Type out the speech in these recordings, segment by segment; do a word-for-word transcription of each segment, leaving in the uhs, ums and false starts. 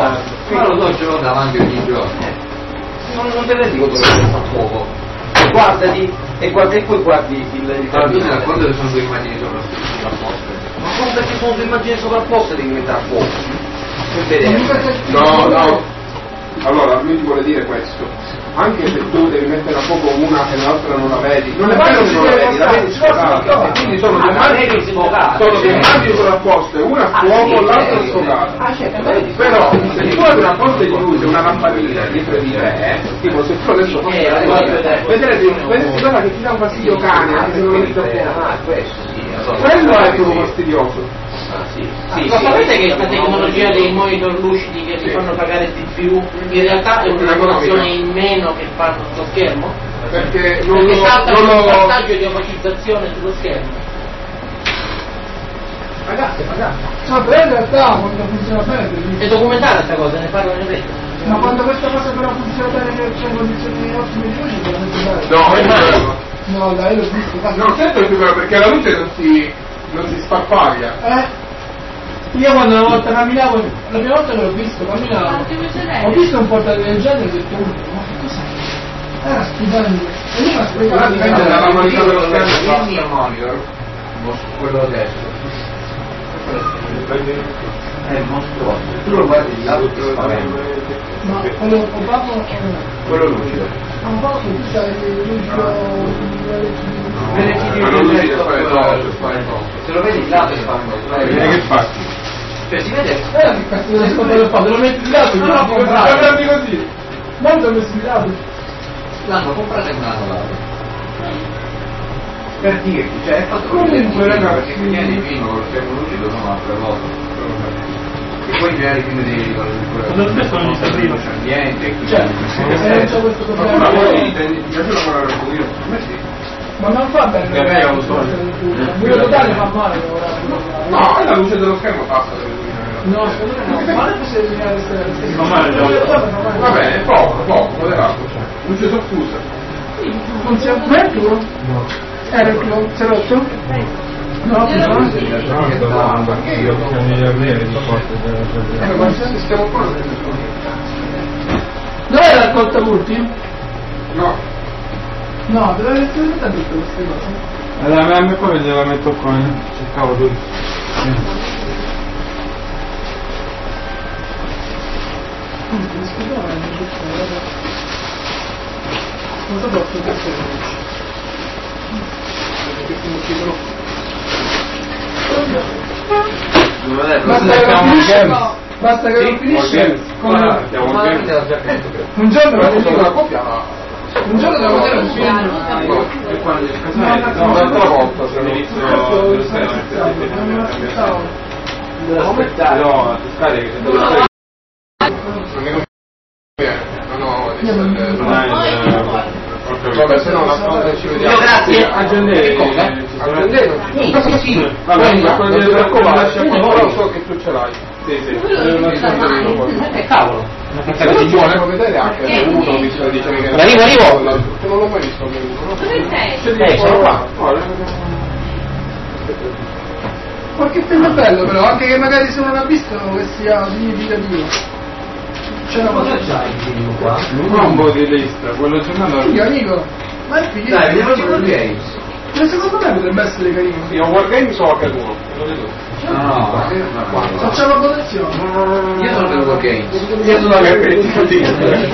Ma lo so, ce l'ho davanti ogni giorno. Non, non te rendi conto che fa poco. Guardati e guarda e poi guardi il. il allora, tu sei d'accordo che sono due immagini sovrapposte? Ma come perché sono due immagini sovrapposte devi mettere a fuoco? Per vedere. No, no. Allora, lui ti vuole dire questo. Anche se tu devi mettere a fuoco una e l'altra non la vedi, non è vero che non la vedi, la vedi sfocata. E quindi sono due immagini sono due immagini sovrapposte, una a fuoco, l'altra sfocata. Però se tu hai una fonte di luce, una lampadina dietro di te, tipo se tu adesso vedrete quella che ti dà un fastidio cane, anche se non lo vedi da fuoco. Quello è proprio fastidioso. Ah, sì. Sì, ma sì, sapete che questa tecnologia dei monitor lucidi che ti fanno pagare di più in realtà è una funzione in meno che fanno sullo schermo? Perché non Perché lo, salta non il lo... passaggio di opacizzazione sullo schermo. Ragazzi, ragazzi. No, però in realtà quando funziona bene. È documentata questa cosa, ne parlano in rete. Ma quando questa cosa però funziona bene che c'è condizioni ottime di luce, veramente bene. No, è vero. No, dai, l'ho visto. Non certo è più vero perché la luce non si, non si sparpaglia. Eh? Io quando una volta camminavo, la prima volta che l'ho visto camminavo, ho visto un portatile del genere e ho detto, ma che cos'è? Era stupendo. E io mi aspettavo. Dipende dalla qualità dello schermo. Il mio monitor, quello adesso, è mostruoso. Tu lo guardi di lato che spaventa. Ma quello opaco o quello lucido. Ma un po' tu sai il lucido. Ma non lucido, se lo vedi di lato è spaventoso. Che fatti? Cioè si vede. Eh, che cazzo di scopo del fatto? Lo metti di lato? No, no, guardi così. Molto lo messi di lato. L'hanno comprato e me l'hanno dato. Per dirti, cioè è fatto comunque ragazzi, perché gli anni prima con lo schermo lucido sono altre cose. E poi già i film di lo stesso non si arriva, c'è niente, cioè, c'è questo problema. Ma poi ti piace lavorare un pochino? A me sì. Ma non fa bene. Vabbè, lo so. Il buio totale fa male lavorare. No, è la luce dello schermo passa delle no, secondo me no. Ma non possiamo eliminare queste fa male già. Va bene, poco, poco, moderato. Luce soffusa. Funziona bene il tuo? No. Era il tuo? Si è rotto? No, no. Perché io non mi stiamo qua. Dov'è la raccolta multi? No. No, dove avete tutte queste cose? Allora a me poi gliela metto qua, cercavo due. Cosa posso dire? Basta che non finisce con un giorno la coppia un giorno devo vedere un film un'altra volta se l'inizio no, scarica che non mi conviene. Vabbè, se no la cosa ci vediamo. Grazie. Aggendere. Aggendere? Sì, sì, sì. Vabbè, ma quello di raccomandarci però so che tu ce l'hai. Sì, sì. Eh, cavolo. Se non vuole può vedere anche uno visto che dice che arrivo, arrivo. Non l'ho mai visto uno. Dove sei? Eh, sono qua. Ma che film bello però, anche che magari se non l'ha visto che sia significativo. C'è una cosa c'hai il film qua? Non un po' di lista, quello c'è una figa, amico. Ma è fighissimo. Dai, vediamo i War Games. Ma secondo me potrebbe essere carino. Io War Games so che è uno, lo vedo. No, no, no. Facciamo la votazione. Io sono per War Games. Io sono la che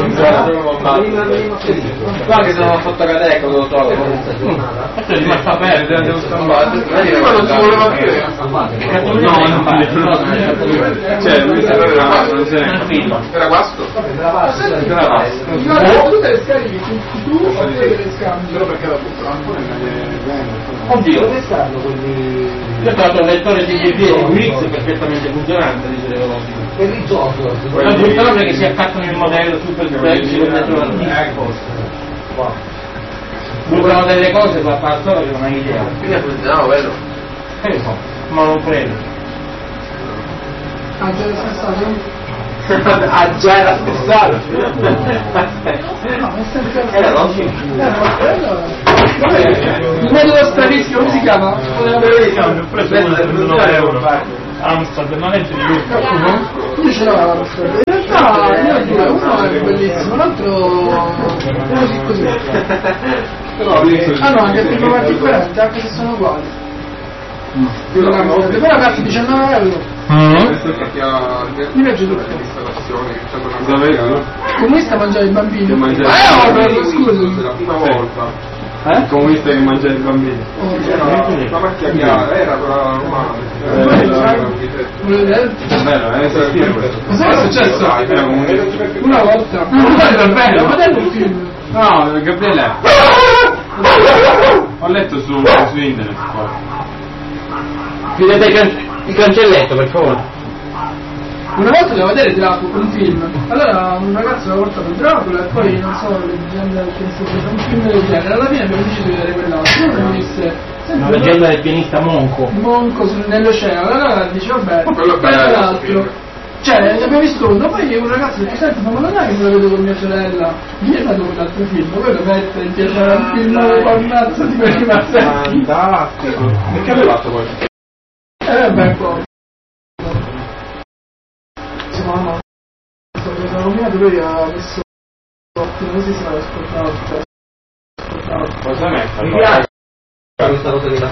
Guarda che sono fatto cadere, ecco lo so. Questo è rimasto aperto, devo stampare. Prima non si voleva dire. No, non cioè, lui si era non c'è. Era questo? Era pasto. Tutte le scariche tu o quelle le scambi? Solo perché la butto ancora Oddio, dove stanno quelli? Io ho trovato un lettore di D V D Unix perfettamente funzionante, dice l'ecologico. Per il gioco. La funzione che si attaccano il modello super flexible dentro l'antico. Bucano delle cose per far solo che non hai idea. Quindi funzionava quello? Che ne so, ma non credo. Ah, già era spessato? Ah già era spessato! No, è sempre Era l'oggi? il metodo stranissimo, come si chiama? Ho preso nove euro. Amstrad, non è di lui. Io ce l'avevo l'Amstrad. In realtà io due, uno è bellissimo, l'altro uno sì così. Ah no, anche il primo è differente, anche se sono uguali. Però ragazzi, diciannove euro. Mi piace tutto. Comunista mangiare i bambini. Eh no, scusi. La prima volta. Eh? Il comunista che mangia i bambini. La macchia chiara, era quella romana. È vero, è cosa è successo? Una volta. È bello. Guardate un film. No, Gabriele. Ho letto su, su internet poi. Chiudete il, can- il cancelletto, per favore. Una volta devo vedere tirato un film. Allora un ragazzo aveva portato Dracula e poi non so, leggenda del pianista, un film del genere. Alla fine abbiamo deciso di vedere quell'altro. Uno mi disse Una leggenda del pianista Monco. Monco sul- nell'oceano. Allora dice vabbè, Quello quello bello, l'altro. sì. Cioè, ne abbiamo visto uno, poi un ragazzo dice, senti, ma non è che me lo vedo con mia sorella, mi è dato quell'altro film, quello mette in piacere al film con mazzo di quelli martelli. Fantastico. Perché aveva fatto poi? Eh beh, poi. Insomma, no. Sono nominato, lui ha messo ottimo, così se l'ha ascoltato. Cosa mette? Mi piace questa cosa della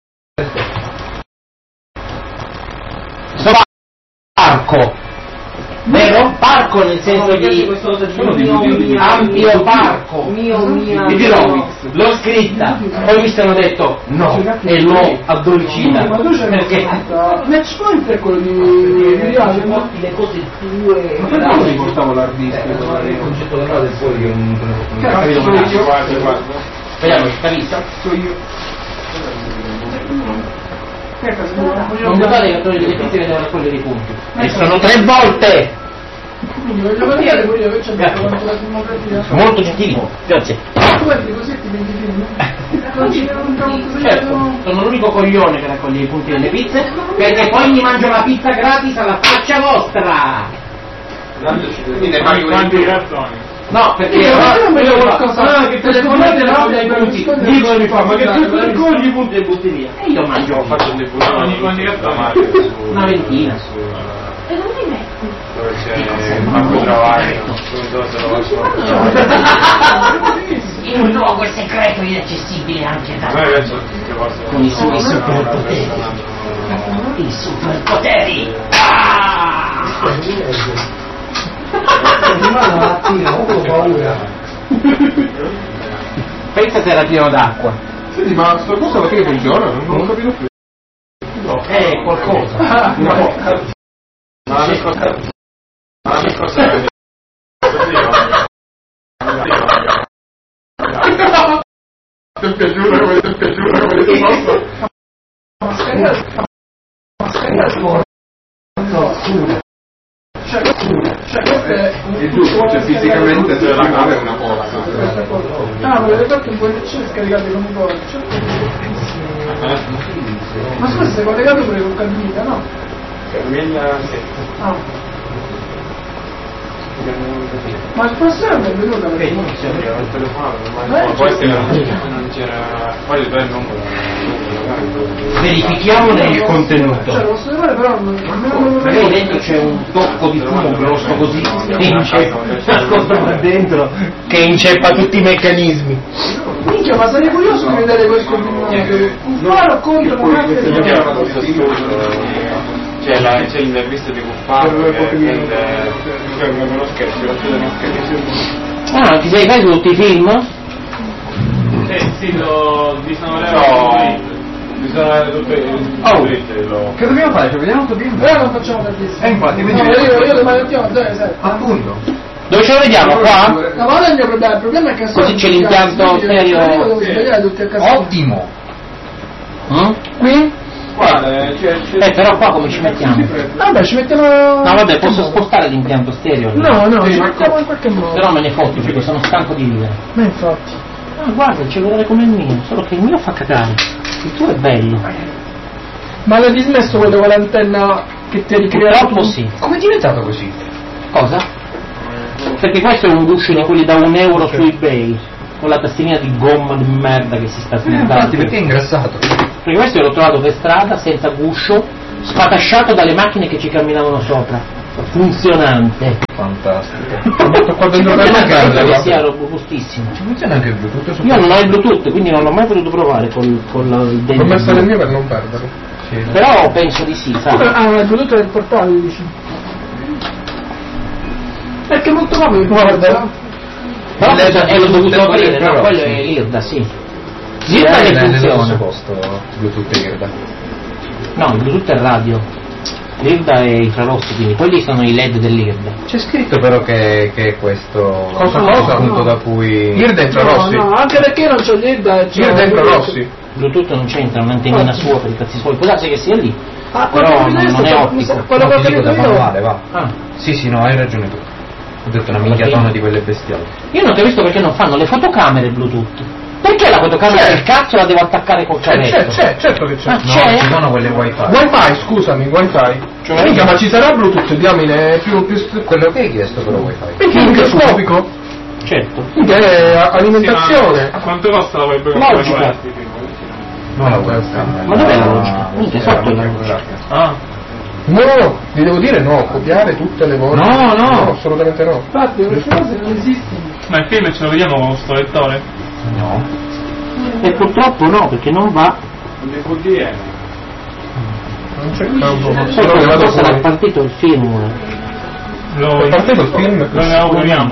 Parco, vero? Parco nel senso di ampio parco. Mio mio. Di Pirovic. L'ho scritta, poi mi sono detto no e l'ho addolcita Ma tu c'hai perché Match Point è quello di Viale, no? Le cose tue. Ma perché non mi portavo l'hard disk? Il concetto legato del fuori che non Che cazzo sono io? Guarda, guarda. vediamo, capito? Cazzo io. Che cazzo Non guardate che togliere le pizze vedono raccogliere i punti. E sono tre volte! Quindi voglio vedere pure io che c'è detto quanto la democrazia. Molto gentili, grazie. Tu entri così e ti vendi film? Non ci non trovo cosa Certo, sono l'unico coglione che raccoglie i punti delle pizze, perché poi mi mangio la pizza gratis alla faccia vostra! Quindi ne paghi Quanti cartoni? No, perché Io no, non vedo io qualcosa. fa- ah, che telefonate no, dai Io punti. non vedo Dicono mi fa, ma che qualcosa. tu raccogli i punti e butti via. E io mangio Ho fatto dei buttoni. Quanti cartoni? una ventina. E dove li metti? Dove c'è Marco Travaglio. Dove se lo In un luogo segreto inaccessibile anche A me da piace tutte cose. con i suoi superpoteri. I superpoteri. Ah! Pensa se era pieno d'acqua. Senti, ma sta cosa alla fine funziona? Non ho capito più. Eh, qualcosa. No. Ma la mia cosa... Ma la mia cosa è... Ti è piaciuto come ti è piaciuto come ti posso? Cioè, cioè questo è Il giusto, cioè fisicamente se la nave è una forza. Ah, volete fatto un po' di scaricate come cosa? Ma scusa, sei collegato pure con Calvita, no? Ah. Ma il professore non è venuto alla fine? Può essere che non c'era... Poi il bel numero. Verifichiamone il Cioè, contenuto. lo posso trovare però non... Magari dentro c'è un tocco di fumo grosso così che inceppa, nascosto qua dentro, che inceppa tutti i meccanismi. Minchia, ma sarei curioso di vedere questo film. Cuffaro contro la macchina. C'è, la, c'è l'intervista di Cuffaro che prende cioè uno scherzo, lo chiude uno scherzo. Ah, ti sei fatto tutti i film? Eh sì, lo diciamo bisogna tutto Oh. lo... Che dobbiamo fare? Cioè, vediamo tutto film? Però non facciamo tantissimo. Eh, infatti, no, quindi- io, io domani mattina a zero sette. Appunto. Dove ce lo vediamo? Qua? No, ma non è il mio problema, il problema è che Così c'è l'impianto stereo. Devo svegliare tutti a casa. Ottimo. Mm? Qui? Guarda, c'è, c'è... Eh, però qua come ci mettiamo? Vabbè, ci mettiamo... No, vabbè, posso spostare l'impianto stereo? No, no, ci mettiamo in qualche modo. Però me ne fotti perché sono stanco di vivere. Ma infatti. Ah, guarda, il cellulare come il mio, solo che il mio fa cagare. Il tuo è bello. Ma l'hai dismesso quello con l'antenna che ti ha ricreato? Purtroppo sì. Come è diventato così? Cosa? Perché questo è un guscio di quelli da un euro su eBay, con la tastina di gomma di merda che si sta Eh, smontando. infatti, perché è ingrassato? Perché questo l'ho trovato per strada, senza guscio, sfatasciato dalle macchine che ci camminavano sopra, funzionante. Fantastico. Metto qua dentro per la Che casa. sia robustissimo. Ci funziona anche il Bluetooth? Io non ho il Bluetooth, quindi non l'ho mai potuto provare col, con la, il Ho messo le mie per non perderlo. Sì. Però penso di sì, sa. Ah, il prodotto del portale, dici? Perché è molto comodo, guarda. Però questo è lo dovuto quelle aprire, no? però, Quello sì. è l'IRDA, sì. Sì, L'IRDA è che nello stesso funziona. posto Bluetooth e IRDA. No, il Bluetooth è radio. L'IRDA è infrarossi, quindi quelli sono i L E D dell'IRDA. C'è scritto però che, che è questo Cosa, il cosa? punto No. da cui... IRDA infrarossi. No, no, anche perché non c'ho l'IRDA e c'ho IRDA infrarossi. Bluetooth non c'entra, un'antennina sua per i cazzi suoi. Può darsi che sia lì, Ah, però quello non, che mi non è sa- ottico. quello No, che ho ti dico da capito io. manuale, va. Ah. Sì, sì, no, hai ragione tu. Ho detto una minchiatona di quelle bestiali. Io non capisco perché non fanno le fotocamere Bluetooth. Perché la fotocamera C'è. del cazzo la devo attaccare col C'è, c'è, cavetto? c'è, certo che c'è. Ah, No, c'è? ci sono quelle wifi. Wifi, scusami, wifi. Cioè, Mica, ma ci sarà Bluetooth, diamine più più st- Quello che hai chiesto però wifi. Perché è microscopico? Certo. Quindi è alimentazione. Ma quanto costa la webcam? Logica. No, la webcam. Ma dov'è la logica? Minchia, sotto la logica. Ah, No, no, no, vi devo dire no, copiare tutte le volte. No, no. assolutamente no. Infatti, queste cose non esistono. ma il film ce lo vediamo con sto lettore? No. E purtroppo no, perché non va. Un D V D è. Non c'è campo, ma Poi solo che questa vado cosa era fuori. partito il film. Lo, È partito il film? lo inauguriamo.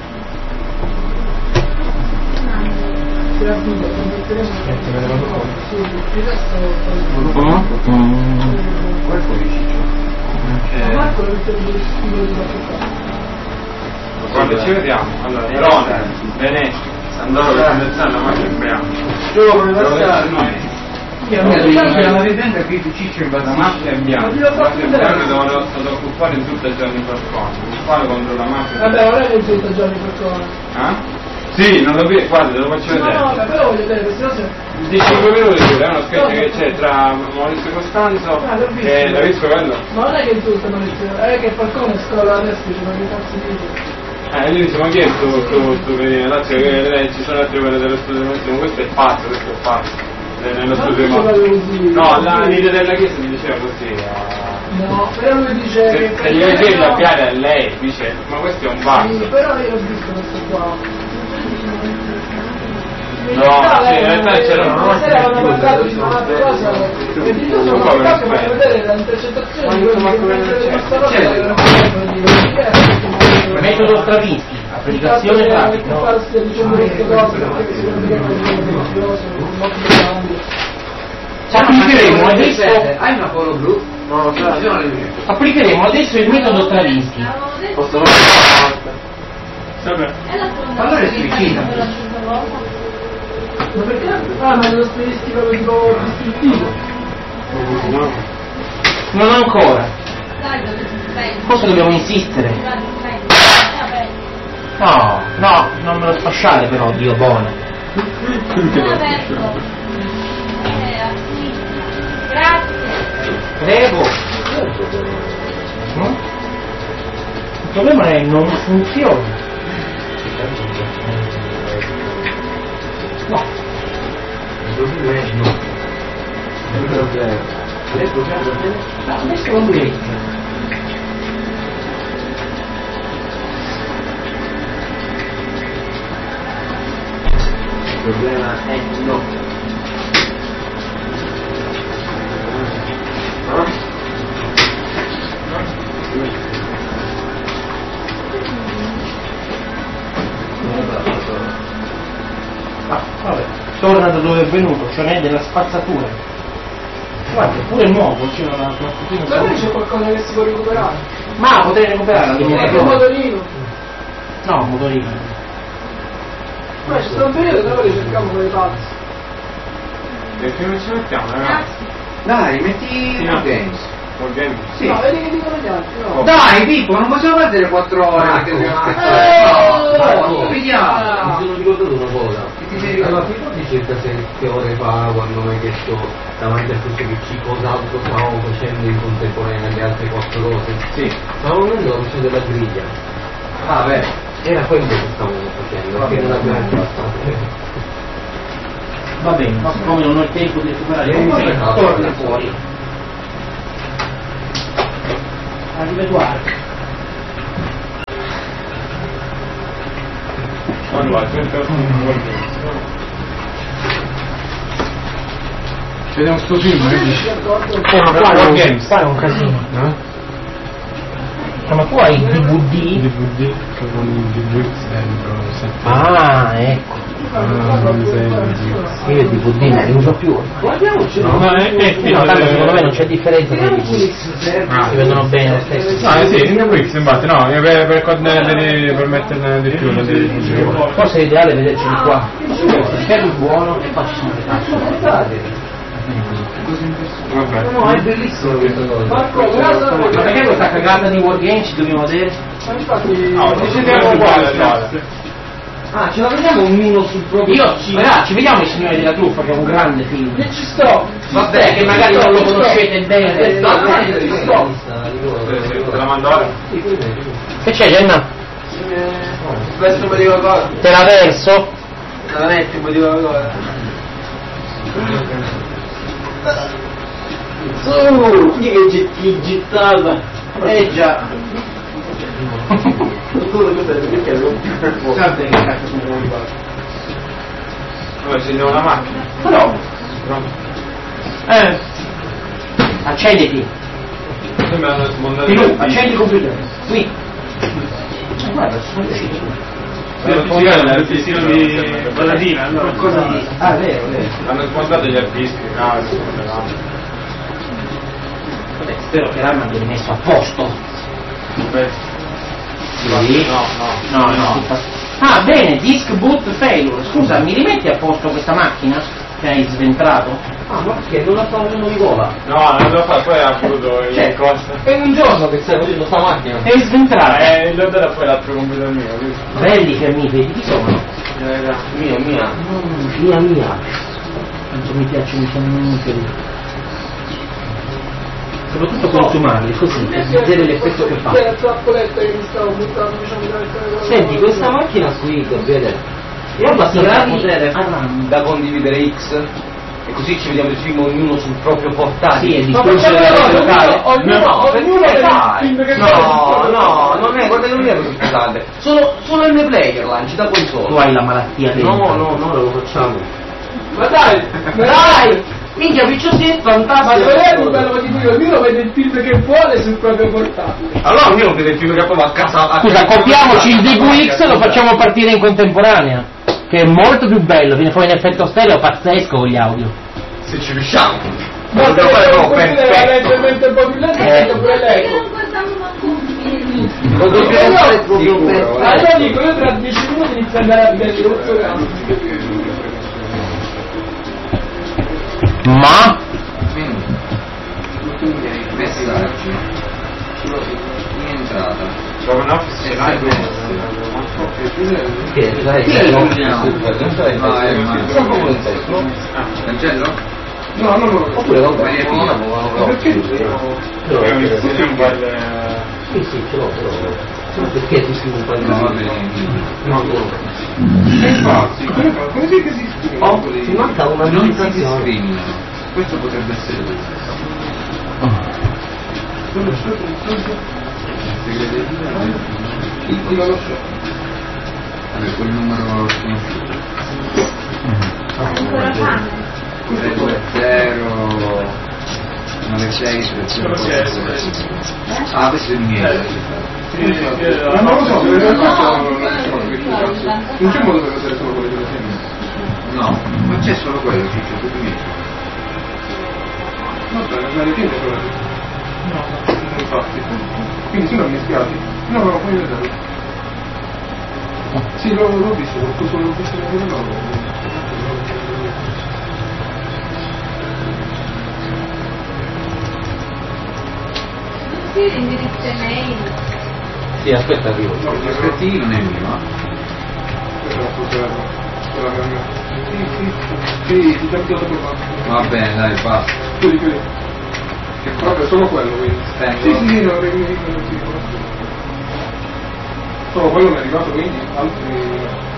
Marco lo mette il stile di la Quando ci vediamo? Allora, Verona, Venezia, Sandoro, Veneziana, ma ci vediamo. la ritenga qui su Ciccio in La mafia è bianca, la mafia è bianca devono devono occupare in tutta Gianni Falcone, occupare contro la mafia. Vabbè, ora è che insulta Gianni Falcone. Eh? Sì, non lo vedo, guarda, te lo faccio No, no, vedere. però voglio vedere, se no se... Di cinque minuti, è uno sketch che c'è tra Maurizio Costanzo Ah, l'ho visto. e l'hai visto quello? Ma non è che insulta Maurizio, è che Falcone scola la testa e ci fa dei cazzi di... Eh, gli dice, ma chi è tu, tu, tu, che Lazio, che lei, ci sono altre quelle dello studio massimo, questo è pazzo, questo è pazzo, eh, nello Ma studio non massimo. diceva così. No, la leader della chiesa mi diceva così, eh. No, però lui dice se, che... se gli vedi arrabbiare a lei, dice, ma questo è un Sì, pazzo. però io l'ho visto questo qua. No, sì, in realtà c'era una una sera avevano mandato di un'altra cosa e di tutto sono mandato per vedere le intercettazioni di quelli che pensano di questa cosa che erano Metodo Stravinsky, applicazione pratica. no? Stia dicendo queste cose perché secondo me sono mafioso, molto grandi. Applicheremo adesso, Hai una polo blu? No, non ce l'ho le mie. applicheremo adesso il metodo Stravinsky. Posso fare Vabbè. allora è suicida. Ma perché? Ah, ma è uno stilistico tipo distruttivo. Non ancora. Forse dobbiamo insistere. No, no, non me lo sfasciare però, Dio buono. Grazie. Prego. No? Il problema è non funziona. No. No, adesso non mi Il problema è no. Ah, vabbè, torna da dove è venuto, cioè ne della spazzatura. Guarda, pure è nuovo, c'è una una cucina Ma lì sopra. c'è qualcosa che si può recuperare. Ma potrei recuperare la È un motorino. No, motorino. Ma c'è stato un periodo che noi cercavamo quei pazzi. E che non ci mettiamo, ragazzi? Dai, metti Sì, no. no. Games. Col game? Sì. No, vedi che dicono gli altri, no. Dai, Pippo, non possiamo perdere quattro ore perché dobbiamo Eh, aspettare. oh, Vediamo. Mi sono ricordato una cosa. Allora, ti ricordi circa sette ore fa quando mi hai chiesto davanti al crucifix cos'altro stavamo facendo in contemporanea alle altre quattro cose? Sì. Stavamo vedendo la questione della griglia. Ah, beh. Era quello che stavamo facendo, perché non abbiamo fatto. Va bene, ma siccome non ho il tempo di recuperare, Sì, comunque sì, torna sì. fuori. a ripetuare. Allora, trentotto Vediamo sto film, che dici? Eh, ma qua, non, qua è un casino. Eh? Eh, ma tu hai il D V D? D V D che con il D V X dentro sette. Ah, ecco. Ah, non sei Io il D V D non li uso più. No, No, ma è, è no, tanto secondo me non c'è differenza tra i D V D. Si vedono bene lo stesso. Ah, sì, il D V X infatti, no, per, per, per, per metterne di più, non devi fungere. Forse è ideale vederci di qua. Il schermo è buono e qua ci sono le cazzo. Vabbè. No, è bellissimo questo cosa. Ma perché questa cagata di Wargame ci dobbiamo vedere? No, ci sentiamo uguali. Ah, ce la vediamo ognuno sul proprio. Io ci, ah, ci vediamo i signori della truffa, che è un grande film. E ci sto! Vabbè, che magari non lo conoscete bene. Ci sto! Te la mando ora? Che c'è, Jenna? Questo mi dico cosa? Te la verso? La metti, mi dico cosa? Uh, chi che ti gittata? Eh già. Sapete che cazzo sono di qua? Noi segniamo la macchina. No. Eh. Accenditi. Noi mi hanno smontato Di il lui, accendi il computer. Qui. Eh, guarda, sono usciti. il piscino di Balatina, allora. Qualcosa di. Ah, vero, vero. Hanno smontato gli artisti, cazzo. Vabbè, spero che l'arma viene messo a posto. Sì. No, no. No, no. Ah, bene, disk boot failure. Scusa, mi rimetti a posto questa macchina che hai sventrato? Ah, ma perché non la sta facendo di gola? No, non lo fa, poi ha avuto il Cioè, costo. è un giorno che stai facendo sta macchina. È sventrata. Eh, lo darà poi l'altro computer mio, quindi. Belli fiammiferi, chi sono? Mia, mia. Mm, mia mia. Quanto mi piacciono i fiammiferi. Soprattutto consumarli così, per vedere l'effetto che fa. La trappoletta che mi stavo buttando, diciamo, Senti, questa macchina qui, Gabriele, Io abbastanza potere Da condividere X e così ci vediamo il film ognuno sul proprio portatile. Sì, è Ma discorso perché della no, locale. ognuno, No, ognuno perché vede il dai. film che No, vuole. no, non è, guarda che non è così pesante. Solo, solo il player lanci da console. Tu hai la malattia che No, no, no, lo facciamo. Ma dai, Dai! Minchia, picciosì, ma fantastico! non è un bello che dico io, ognuno vede il film che vuole sul proprio portatile. Allora io non vedo il film che poi va a casa. a Scusa, casa- copiamoci il D V X e lo facciamo partire in contemporanea, che è molto più bello, viene fuori in effetto stereo pazzesco con gli audio. Se ci riusciamo. Ma Lo dobbiamo fare se proprio non perfetto. leggermente un po' più lento, Eh. è pure Perché lei. non guardiamo manco un film? Lo dobbiamo fare proprio Ah, perfetto. io dico, io tra dieci minuti inizio ad andare a vedere questo caso. Ma? Messaggio. In entrata. Trovo un office. E vai questo. Che sai, Chi è sai, il non continuiamo? non sai, No, è ma- sono proprio in testo. Cancello? No, no, no. Oppure non Vai via, no, via. no, Perché? Però, È un eh, sito un po' il... sì, sì, ce l'ho, però. Ma perché ti scrivo un po' di No, va così? bene. No, no. Infatti, come fa? Come si che si scrive? Oh, ti manca una Non si meditazione. discriminano. Questo potrebbe essere questo. Non lo so. Vabbè, quel numero sconosciuto. Ancora fame? tre due zero nove sei tre Sono zero sì, Ah, questo è il mio. Ma non lo so, in realtà sono- non c'è modo per vedere solo quello che lo No, non c'è solo quello, Ciccio, tu mi dici. Va bene, ma le tinte sono no, infatti. Quindi se non mi spiace. No, no, puoi vedere. Sì, l'ho, l'ho visto, l'ho visto, l'ho visto, l'ho visto. Sì, l'indirizzo email. Sì, aspetta, arrivo. No, Gli aspetti non è mio, eh? questa è la foto della della mia mia. Sì, sì, sì, ti ho dato quella. Va bene, dai, basta. Chiudi, chiudi. Che proprio solo quello, quindi. Spengo. Sì, sì, no, non mi Solo quello mi è arrivato, quindi altri